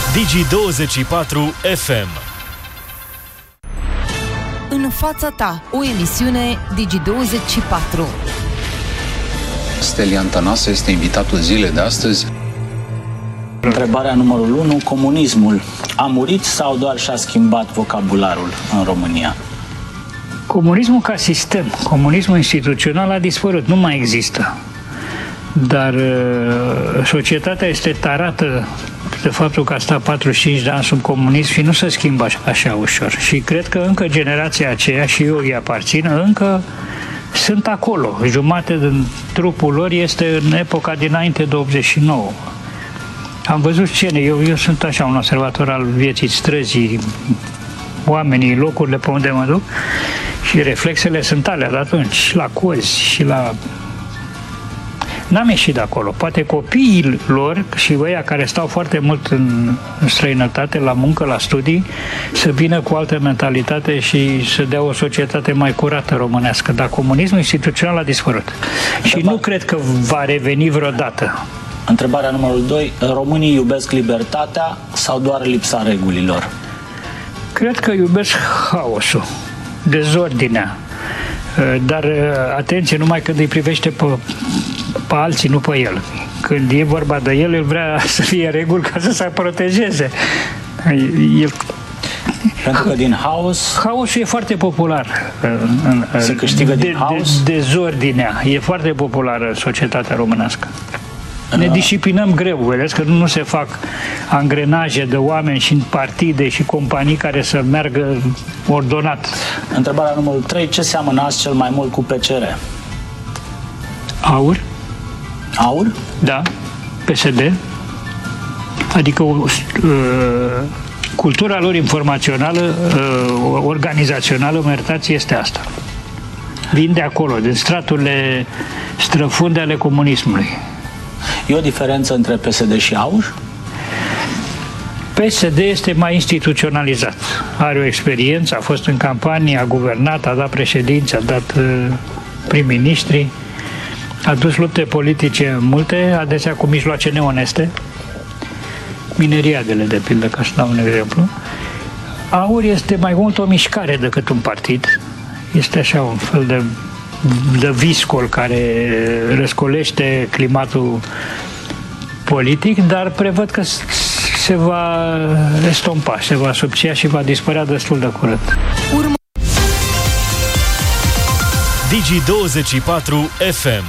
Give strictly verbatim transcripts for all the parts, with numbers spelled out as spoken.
Digi douăzeci și patru F M. În fața ta, o emisiune Digi douăzeci și patru. Stelian Tănase este invitatul zilei de astăzi. Întrebarea numărul unu. Comunismul a murit sau doar și-a schimbat vocabularul în România? Comunismul ca sistem, comunismul instituțional a dispărut, nu mai există. Dar societatea este tarată de faptul că a stat patruzeci și cinci de ani sub comunism și nu se schimbă așa ușor. Și cred că încă generația aceea, și eu îi aparțin, încă sunt acolo. Jumate din trupul lor este în epoca dinainte de optzeci și nouă. Am văzut scene, eu, eu sunt așa un observator al vieții străzii, oamenii, locurile pe unde mă duc, și reflexele sunt alea de atunci, la cozi și la... N-am ieșit de acolo. Poate copiii lor și ăia care stau foarte mult în, în străinătate, la muncă, la studii, să vină cu altă mentalitate și să dea o societate mai curată românească. Dar comunismul instituțional a dispărut. Și nu cred că va reveni vreodată. Întrebarea numărul doi. Românii iubesc libertatea sau doar lipsa regulilor? Cred că iubesc haosul, dezordinea. Dar, atenție, numai când îi privește pe, pe alții, nu pe el. Când e vorba de el, el vrea să fie reguli ca să se protejeze. El... Pentru că din haos... Haosul e foarte popular. Se câștigă din de, haos? De, dezordinea e foarte populară în societatea românească. Ne disciplinăm greu, vedeți că nu se fac angrenaje de oameni și în partide și companii care să meargă ordonat. Întrebarea numărul trei. Ce seamănă azi cel mai mult cu P C R? Aur. Aur? Da. P S D. Adică uh, cultura lor informațională, uh, organizațională, mă iertați, este asta. Vin de acolo, din straturile străfunde ale comunismului. E o diferență între P S D și Aur? P S D este mai instituționalizat. Are o experiență, a fost în campanie, a guvernat, a dat președinți, a dat uh, prim-ministri, a dus lupte politice multe, adesea cu mijloace neoneste, mineriadele, de pildă, ca să dau un exemplu. Aur este mai mult o mișcare decât un partid. Este așa un fel de de viscol care răscolește climatul politic, dar prevăd că se va estompa, se va subția și va dispărea destul de curând. Urmă... Digi douăzeci și patru F M.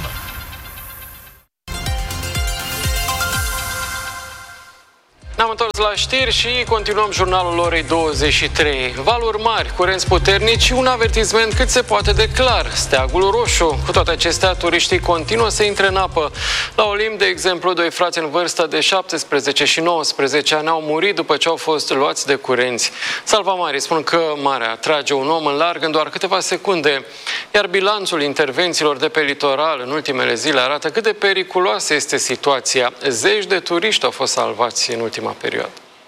Ne-am întors la știri și continuăm jurnalul orei douăzeci și trei. Valuri mari, curenți puternici și un avertisment cât se poate de clar, steagul roșu. Cu toate acestea, turiștii continuă să intre în apă. La Olimp, de exemplu, doi frați în vârstă de șaptesprezece și nouăsprezece ani au murit după ce au fost luați de curenți. Salvamarii spun că marea trage un om în larg în doar câteva secunde, iar bilanțul intervențiilor de pe litoral în ultimele zile arată cât de periculoasă este situația. Zeci de turiști au fost salvați în ultima perioadă.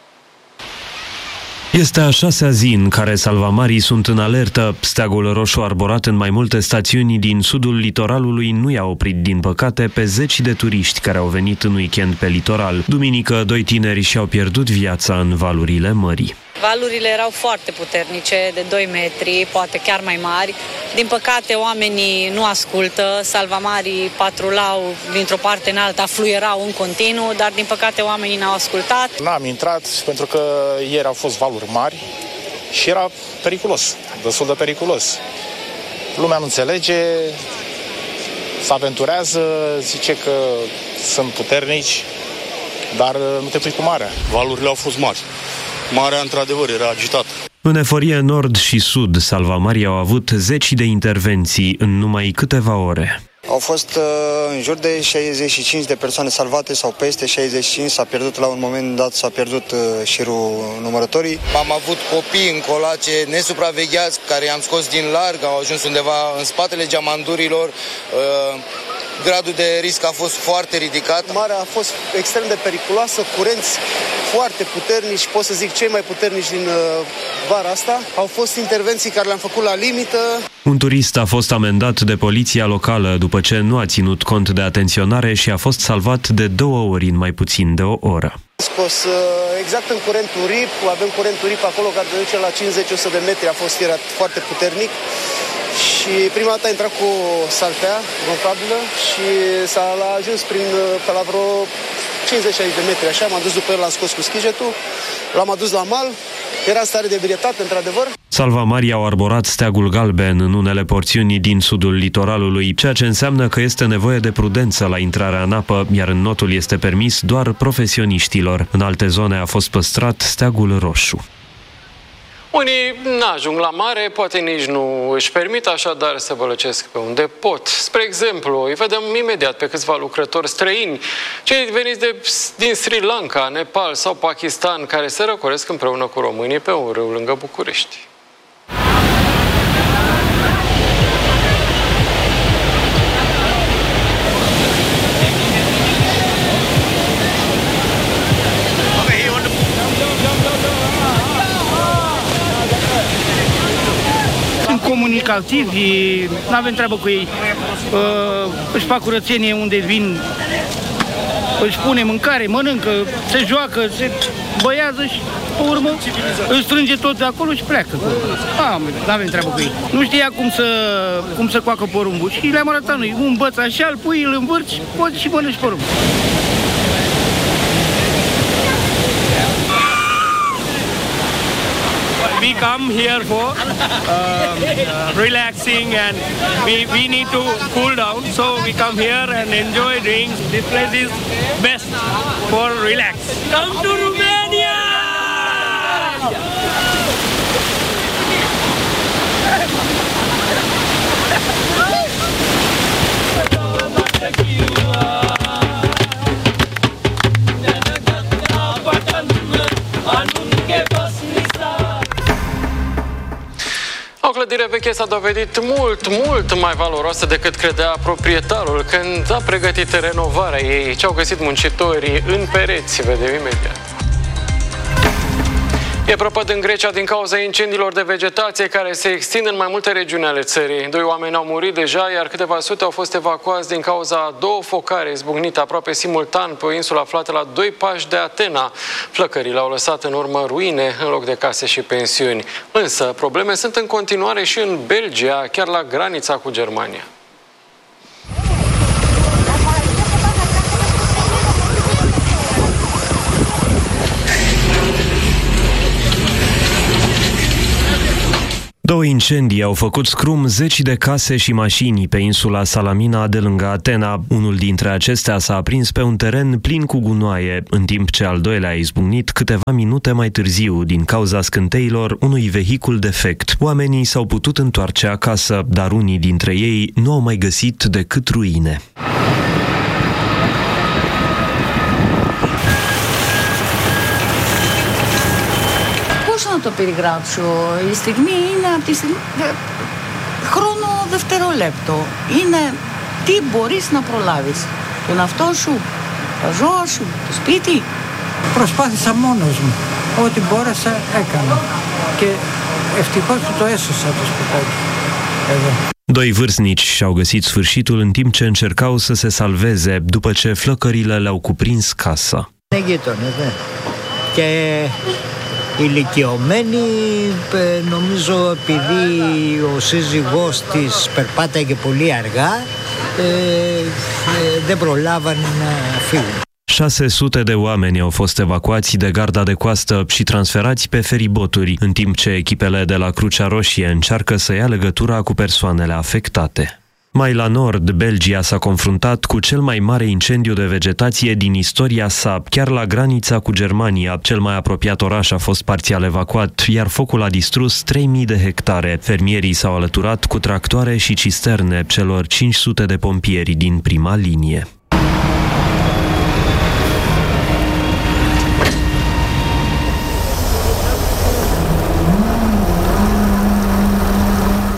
Este a șasea zi în care salvamarii sunt în alertă. Steagul roșu arborat în mai multe stațiuni din sudul litoralului nu i-a oprit, din păcate, pe zeci de turiști care au venit în weekend pe litoral. Duminică, doi tineri și-au pierdut viața în valurile mării. Valurile erau foarte puternice, de doi metri, poate chiar mai mari. Din păcate, oamenii nu ascultă, salvamarii patrulau dintr-o parte în alta, fluierau în continuu, dar din păcate oamenii n-au ascultat. N-am intrat pentru că ieri au fost valuri mari și era periculos, destul de periculos. Lumea nu înțelege, se aventurează, zice că sunt puternici, dar nu te pui cu marea. Valurile au fost mari. Marea, într-adevăr, era agitată. În eforie nord și sud, salvamarii au avut zeci de intervenții în numai câteva ore. Au fost uh, în jur de șaizeci și cinci de persoane salvate sau peste șaizeci și cinci, s-a pierdut la un moment dat, s-a pierdut uh, șirul numărătorii. Am avut copii în colace nesupravegheați care i-am scos din larg, au ajuns undeva în spatele geamandurilor. Uh, Gradul de risc a fost foarte ridicat. Marea a fost extrem de periculoasă, curenți foarte puternici, pot să zic cei mai puternici din uh, vara asta. Au fost intervenții care le-am făcut la limită. Un turist a fost amendat de poliția locală după ce nu a ținut cont de atenționare și a fost salvat de două ori în mai puțin de o oră. Scos exact în curentul R I P, avem curentul R I P acolo care duce la cincizeci la o sută de metri, a fost ieri foarte puternic și prima dată a intrat cu saltea gonflabilă și s-a ajuns prin, pe la vreo cincizeci șaizeci de metri, așa, m-am dus după el, l-am scos cu schijetul, l-am adus la mal, era stare de ebrietate, într-adevăr. Salvamarii au arborat steagul galben în unele porțiuni din sudul litoralului, ceea ce înseamnă că este nevoie de prudență la intrarea în apă, iar în notul este permis doar profesioniștilor. În alte zone a fost păstrat steagul roșu. Unii n-ajung la mare, poate nici nu își permit așadar să vălăcesc pe unde pot. Spre exemplu, îi vedem imediat pe câțiva lucrători străini, cei veniți de, din Sri Lanka, Nepal sau Pakistan, care se răcoresc împreună cu românii pe un râu lângă București. Comunicativi, nu avem treabă cu ei, uh, își fac curățenie unde vin, își pune mâncare, mănâncă, se joacă, se băiază și pe urmă își strânge tot de acolo și pleacă. Ah, nu avem treabă cu ei. Nu știa cum să, cum să coacă porumbul și le-am arătat noi. Un băț așa, îl pui, îl învârți, poți și mănânci porumbul. We come here for uh, uh, relaxing and we, we need to cool down, so we come here and enjoy drinks. This place is best for relax. Come to Romania! O clădire veche s-a dovedit mult, mult mai valoroasă decât credea proprietarul când a pregătit renovarea ei. Ce au găsit muncitorii în pereți, vedem imediat. E prăpăd în Grecia din cauza incendiilor de vegetație care se extind în mai multe regiuni ale țării. Doi oameni au murit deja, iar câteva sute au fost evacuați din cauza a două focare izbucnite aproape simultan pe o insulă aflată la doi pași de Atena. Flăcările au lăsat în urmă ruine în loc de case și pensiuni. Însă, probleme sunt în continuare și în Belgia, chiar la granița cu Germania. Două incendii au făcut scrum zeci de case și mașini pe insula Salamina de lângă Atena. Unul dintre acestea s-a aprins pe un teren plin cu gunoaie, în timp ce al doilea a izbucnit câteva minute mai târziu din cauza scânteilor unui vehicul defect. Oamenii s-au putut întoarce acasă, dar unii dintre ei nu au mai găsit decât ruine. Το περιγράψω. Η στιγμή είναι από τη στιγμή... χρόνο δευτερόλεπτο. Είναι τι μπορείς να προλάβεις. Τον εαυτό σου, τα ζώα σου, το σπίτι. Προσπάθησα μόνος μου. Ό,τι μπόρεσα έκανα. Και ευτυχώς που το έσωσα το σπιτάκι. Εδώ. Doi vârstnici și-au găsit sfârșitul în timp ce încercau să se salveze după ce flăcările le-au cuprins casa. Είναι γείτονες, ναι. Και ηλικιωμένη, νομίζω επειδή ο σύζυγός της περπάταγε πολύ αργά, ε, ε, δεν προλάβανε να φύγουν. șase sute de oameni au fost evacuați de garda de coastă și transferați pe feriboturi, în timp ce echipele de la Crucea Roșie încearcă să ia legătura cu persoanele afectate. Mai la nord, Belgia s-a confruntat cu cel mai mare incendiu de vegetație din istoria sa, chiar la granița cu Germania. Cel mai apropiat oraș a fost parțial evacuat, iar focul a distrus trei mii de hectare. Fermierii s-au alăturat cu tractoare și cisterne celor cinci sute de pompieri din prima linie.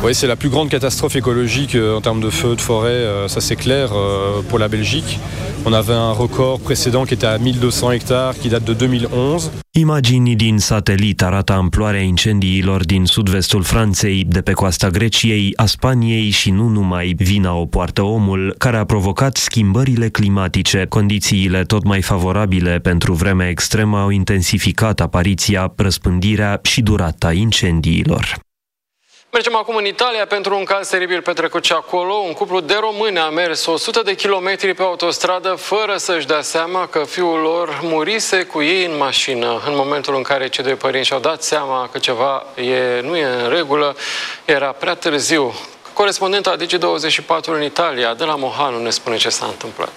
Oui, c'est la plus grande catastrophe écologique en termes de feux de forêt, ça c'est clair, pour la Belgique. On avait un record précédent qui était à mille deux cents hectares, qui date de deux mille onze. Imagini din satelit arată amploarea incendiilor din sud-vestul Franței, de pe coasta Greciei, a Spaniei și nu numai. Vina o poartă omul, care a provocat schimbările climatice. Condițiile tot mai favorabile pentru vremea extremă au intensificat apariția, răspândirea și durata incendiilor. Mergem acum în Italia pentru un caz teribil petrecut și acolo. Un cuplu de români a mers o sută de kilometri pe autostradă fără să-și dea seama că fiul lor murise cu ei în mașină. În momentul în care cei doi părinți și-au dat seama că ceva e, nu e în regulă, era prea târziu. Corespondenta Digi douăzeci și patru în Italia, de la Mohanu, ne spune ce s-a întâmplat.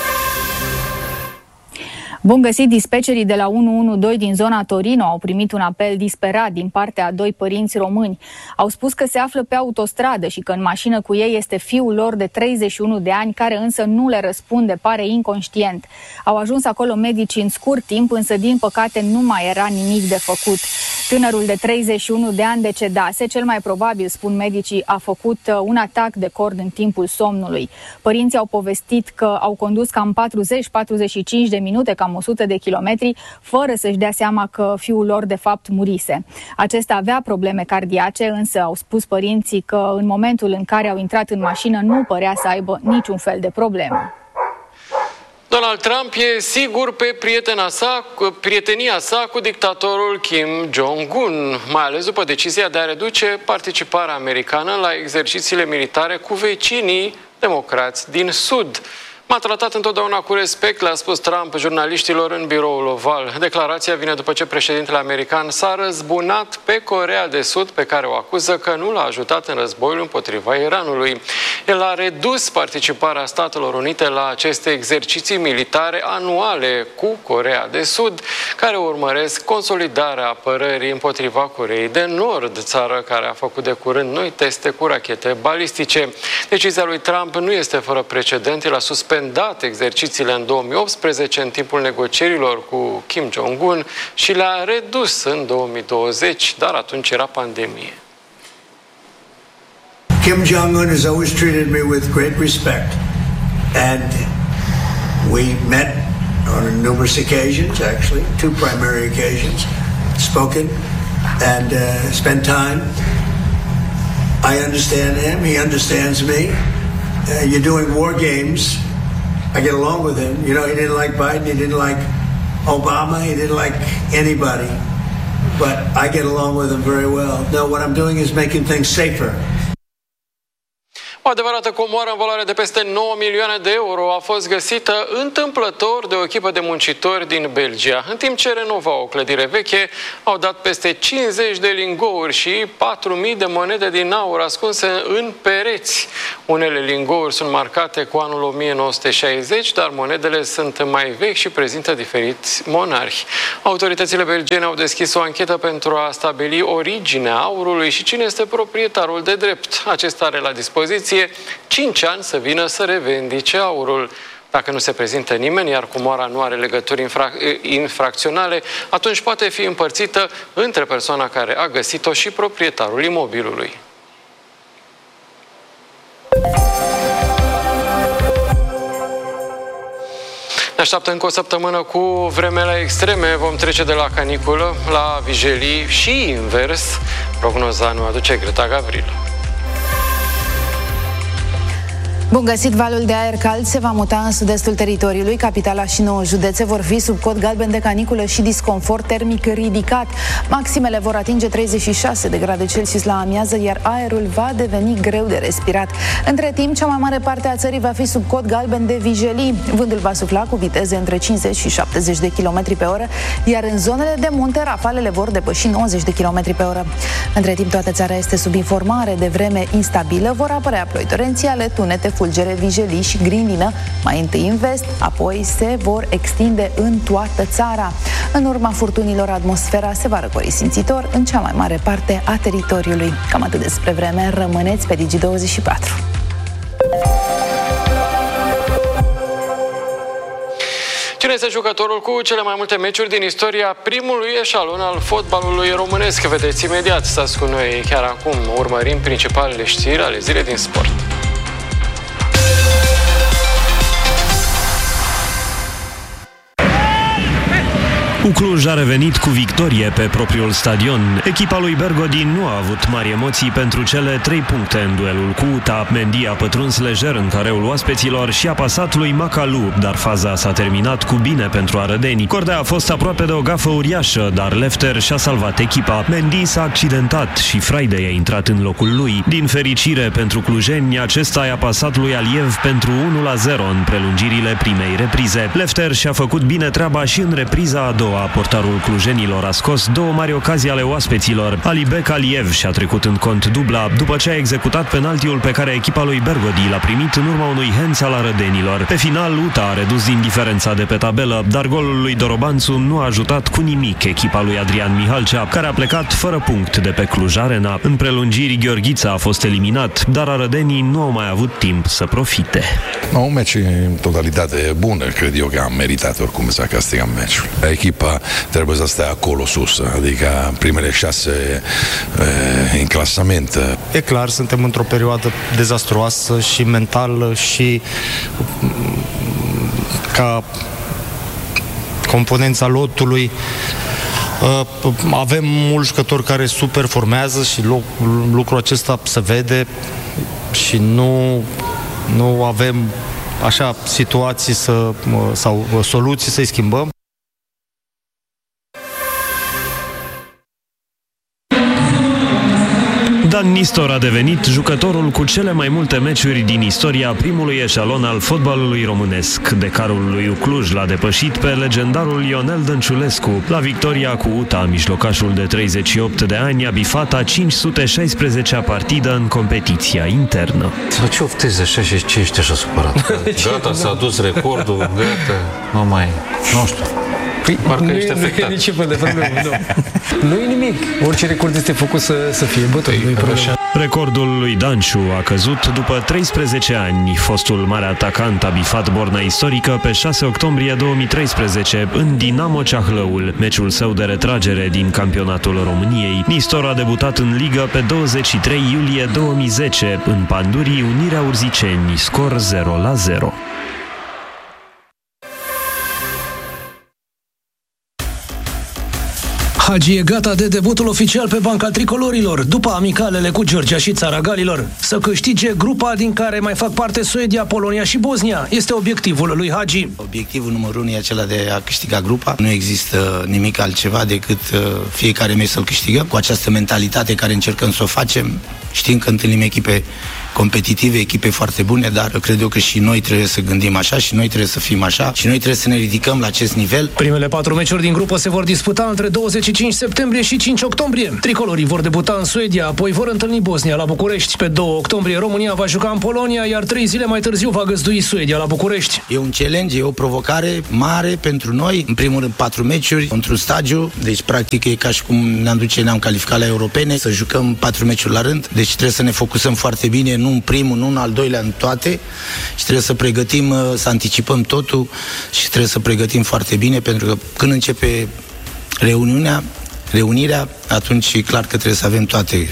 Bun găsit, dispecerii de la unu unu doi din zona Torino au primit un apel disperat din partea a doi părinți români. Au spus că se află pe autostradă și că în mașină cu ei este fiul lor de treizeci și unu de ani, care însă nu le răspunde, pare inconștient. Au ajuns acolo medici în scurt timp, însă din păcate nu mai era nimic de făcut. Tânărul de treizeci și unu de ani decedase, cel mai probabil, spun medicii, a făcut un atac de cord în timpul somnului. Părinții au povestit că au condus cam patruzeci patruzeci și cinci de minute, cam o sută de kilometri, fără să-și dea seama că fiul lor de fapt murise. Acesta avea probleme cardiace, însă au spus părinții că în momentul în care au intrat în mașină nu părea să aibă niciun fel de problemă. Donald Trump e sigur pe prietena sa, prietenia sa cu dictatorul Kim Jong-un, mai ales după decizia de a reduce participarea americană la exercițiile militare cu vecinii democrați din Sud. M-a tratat întotdeauna cu respect, le-a spus Trump jurnaliștilor în biroul oval. Declarația vine după ce președintele american s-a răzbunat pe Coreea de Sud, pe care o acuză că nu l-a ajutat în războiul împotriva Iranului. El a redus participarea Statelor Unite la aceste exerciții militare anuale cu Coreea de Sud, care urmăresc consolidarea apărării împotriva Coreei de Nord, țară care a făcut de curând noi teste cu rachete balistice. Decizia lui Trump nu este fără precedent, el a suspendat dat exercițiile în două mii optsprezece în timpul negocierilor cu Kim Jong-un și le-a redus în două mii douăzeci, dar atunci era pandemie. Kim Jong-un has always treated me with great respect, and we met on numerous occasions, actually, two primary occasions, spoken and uh, spent time. I understand him, he understands me. Uh, you're doing war games. I get along with him. You know, he didn't like Biden, he didn't like Obama, he didn't like anybody. But I get along with him very well. No, what I'm doing is making things safer. O adevărată comoară în valoare de peste nouă milioane de euro a fost găsită întâmplător de o echipă de muncitori din Belgia. În timp ce renovau o clădire veche, au dat peste cincizeci de lingouri și patru mii de monede din aur ascunse în pereți. Unele lingouri sunt marcate cu anul o mie nouă sute șaizeci, dar monedele sunt mai vechi și prezintă diferiți monarhi. Autoritățile belgiene au deschis o anchetă pentru a stabili originea aurului și cine este proprietarul de drept. Acesta are la dispoziție cinci ani să vină să revendice aurul. Dacă nu se prezintă nimeni, iar comoara nu are legături infrac- infracționale, atunci poate fi împărțită între persoana care a găsit-o și proprietarul imobilului. Ne așteaptă încă o săptămână cu vremele extreme. Vom trece de la caniculă la vijelii și invers. Prognoza nu aduce Greta Gavril. Bun găsit! Valul de aer cald se va muta în sud-estul teritoriului. Capitala și nouă județe vor fi sub cod galben de caniculă și disconfort termic ridicat. Maximele vor atinge treizeci și șase de grade Celsius la amiază, iar aerul va deveni greu de respirat. Între timp, cea mai mare parte a țării va fi sub cod galben de vijelii. Vântul va sufla cu viteze între cincizeci și șaptezeci de kilometri pe oră, iar în zonele de munte rafalele vor depăși nouăzeci de kilometri pe oră. Între timp, toată țara este sub informare de vreme instabilă. Vor apărea ploi torențiale, tunete, fulgere, vijelii și grindină, mai întâi în vest, apoi se vor extinde în toată țara. În urma furtunilor, atmosfera se va răcori simțitor în cea mai mare parte a teritoriului. Cam atât despre vreme, rămâneți pe Digi douăzeci și patru. Cine Cine este jucătorul cu cele mai multe meciuri din istoria primului eșalon al fotbalului românesc? Vedeți imediat, stați cu noi chiar acum. Urmărim principalele știri ale zilei din sport. Cluj a revenit cu victorie pe propriul stadion. Echipa lui Bergodi nu a avut mari emoții pentru cele trei puncte în duelul cu U T A. Mendy a pătruns lejer în careul oaspeților și a pasat lui Macalu, dar faza s-a terminat cu bine pentru arădenii. Cordea a fost aproape de o gafă uriașă, dar Lefter și-a salvat echipa. Mendy s-a accidentat și Friday a intrat în locul lui. Din fericire pentru clujeni, acesta i-a pasat lui Aliev pentru unu la zero în prelungirile primei reprize. Lefter și-a făcut bine treaba și în repriza a doua. Portarul clujenilor a scos două mari ocazii ale oaspeților. Alibek Aliev și-a trecut în cont dubla după ce a executat penaltiul pe care echipa lui Bergodi l-a primit în urma unui hands al arădenilor. Pe final, U T A a redus din diferența de pe tabelă, dar golul lui Dorobanțu nu a ajutat cu nimic echipa lui Adrian Mihalcea, care a plecat fără punct de pe Cluj Arena. În prelungiri, Gheorghița a fost eliminat, dar arădenii nu au mai avut timp să profite. Un meci în totalitate bună, cred eu că am meritat oricum să câștigăm meciul. Echipa trebuie să stea acolo sus, adică primele șase eh, în clasament. E clar, suntem într-o perioadă dezastruoasă și mental și ca componența lotului. Avem mulți jucători care superformează și lucrul acesta se vede și nu, nu avem așa situații să, sau soluții să-i schimbăm. Dan Nistor a devenit jucătorul cu cele mai multe meciuri din istoria primului eșalon al fotbalului românesc. Decarul lui Cluj l-a depășit pe legendarul Ionel Dănciulescu. La victoria cu U T A, mijlocașul de treizeci și opt de ani a bifat a cinci sute șaisprezecea partidă în competiția internă. Sau ce oftezi așa și ce ești așa supărat? Gata, s-a dus recordul, gata, nu mai, nu știu. Păi, parcă nu, ești afectat. Nu e nici fel de problemă, nu. Nu e nimic. Orice record este făcut să, să fie bătut, nu e problemă. Recordul lui Danciu a căzut după treisprezece ani. Fostul mare atacant a bifat borna istorică pe șase octombrie două mii treisprezece în Dinamo Ceahlăul, meciul său de retragere din campionatul României. Nistor a debutat în ligă pe douăzeci și trei iulie două mii zece în Pandurii Unirea Urziceni, scor zero la zero. Hagi e gata de debutul oficial pe banca tricolorilor, după amicalele cu Georgia și Țara Galilor. Să câștige grupa din care mai fac parte Suedia, Polonia și Bosnia. Este obiectivul lui Hagi. Obiectivul numărul unu e acela de a câștiga grupa. Nu există nimic altceva decât fiecare meci să-l câștigăm. Cu această mentalitate care încercăm să o facem, știm că întâlnim echipe competitive, echipe foarte bune, dar cred eu că și noi trebuie să gândim așa și noi trebuie să fim așa și noi trebuie să ne ridicăm la acest nivel. Primele patru meciuri din grupă se vor disputa între douăzeci și cinci septembrie și cinci octombrie. Tricolorii vor debuta în Suedia, apoi vor întâlni Bosnia la București. Pe doi octombrie România va juca în Polonia, iar trei zile mai târziu va găzdui Suedia la București. E un challenge, e o provocare mare pentru noi. În primul rând patru meciuri într-un stagiu, deci practic e ca și cum ne-am duce, ne-am calificat la europene, să jucăm patru meciuri la rând. Deci trebuie să ne focusăm foarte bine, nu în primul, nu în al doilea, în toate, și trebuie să pregătim, să anticipăm totul și trebuie să pregătim foarte bine, pentru că când începe reuniunea, reunirea, atunci e clar că trebuie să avem toate.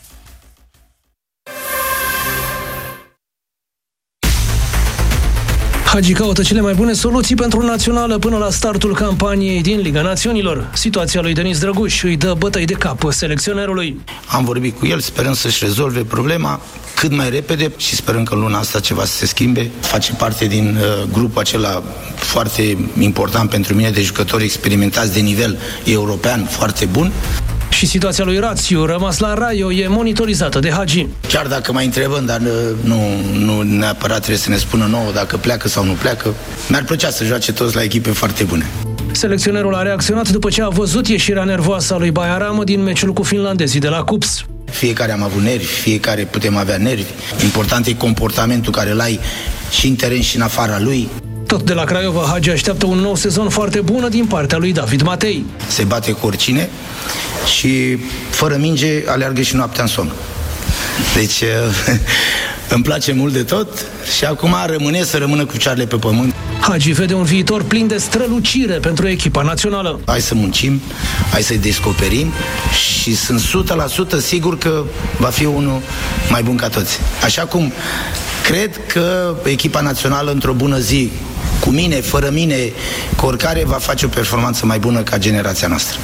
Hagi caută cele mai bune soluții pentru națională până la startul campaniei din Liga Națiunilor. Situația lui Denis Drăguș îi dă bătăi de cap selecționerului. Am vorbit cu el, sperăm să-și rezolve problema cât mai repede și sperăm că în luna asta ceva să se schimbe. Face parte din uh, grupul acela foarte important pentru mine de jucători experimentați de nivel european foarte bun. Și situația lui Rațiu, rămas la Raio, e monitorizată de Hagi. Chiar dacă mai întrebăm, dar nu, nu neapărat trebuie să ne spună nouă dacă pleacă sau nu pleacă. Mi-ar plăcea să joace toți la echipe foarte bune. Selecționerul a reacționat după ce a văzut ieșirea nervoasă a lui Bajaram din meciul cu finlandezii de la Cups. Fiecare am avut nervi, fiecare putem avea nervi. Important e comportamentul care îl ai și în teren și în afara lui. Tot de la Craiova, Hagi așteaptă un nou sezon foarte bun din partea lui David Matei. Se bate cu oricine și fără minge aleargă și noaptea în somn. Deci îmi place mult de tot și acum rămâne să rămână cu picioarele pe pământ. Hagi vede un viitor plin de strălucire pentru echipa națională. Hai să muncim, hai să-i descoperim și sunt o sută la sută sigur că va fi unul mai bun ca toți. Așa cum cred că echipa națională într-o bună zi, cu mine, fără mine, cu oricare, va face o performanță mai bună ca generația noastră.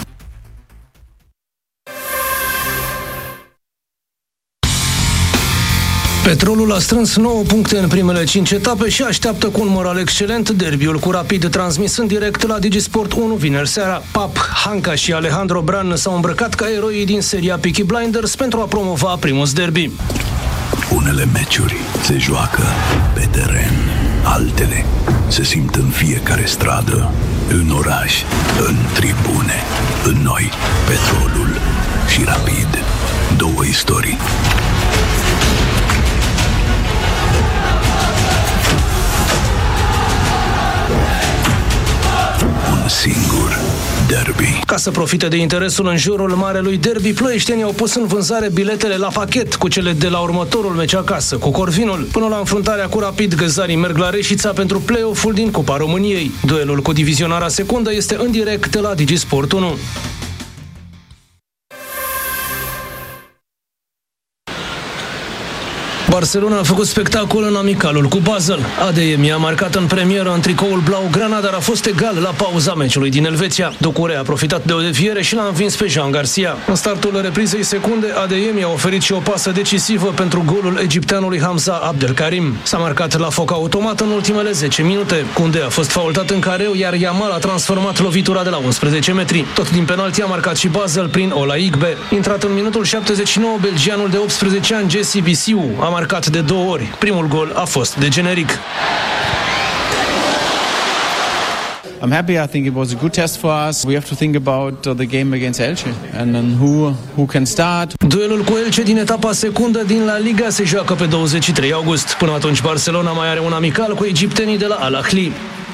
Petrolul a strâns nouă puncte în primele cinci etape și așteaptă cu un moral excelent derbiul cu Rapid, transmis în direct la Digisport unu vineri seara. Pap, Hanca și Alejandro Bran s-au îmbrăcat ca eroii din seria Peaky Blinders pentru a promova primul derby. Unele meciuri se joacă pe teren, altele se simt în fiecare stradă, în oraș, în tribune, în noi, Petrolul și Rapid. Două istorii. Un singur derby. Ca să profite de interesul în jurul marelui derby, ploieștenii au pus în vânzare biletele la pachet cu cele de la următorul meci acasă, cu Corvinul. Până la înfruntarea cu Rapid, găzarii merg la Reșița pentru play-off-ul din Cupa României. Duelul cu divizionarea secundă este în direct de la Digisport unu. Barcelona a făcut spectacol în amicalul cu Basel. Adeyemi a marcat în premieră în tricoul blaugrana, dar a fost egal la pauza meciului din Elveția. Doucoure a profitat de o deviere și l-a învins pe Jean Garcia. În startul reprizei secunde, Adeyemi a oferit și o pasă decisivă pentru golul egipteanului Hamza Abdelkarim. S-a marcat la foc automat în ultimele zece minute. Koundé a fost faultat în careu, iar Yamal a transformat lovitura de la unsprezece metri. Tot din penalti a marcat și Basel prin Ola Igbe. Intrat în minutul șaptezeci și nouă, belgianul de optsprezece ani, Jesse Bisiu, a marcat de două ori. Primul gol a fost de generic. I'm happy. I think it was a good test for us. We have to think about uh, the game against Elche and then who who can start. Duelul cu Elche din etapa secundă din La Liga se joacă pe douăzeci și trei august. Până atunci Barcelona mai are un amical cu egiptenii de la Al Ahly.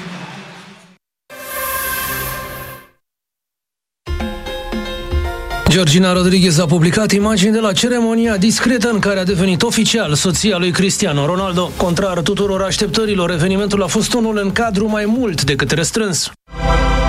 Georgina Rodriguez a publicat imagini de la ceremonia discretă în care a devenit oficial soția lui Cristiano Ronaldo. Contrar tuturor așteptărilor, evenimentul a fost unul în cadru mai mult decât restrâns.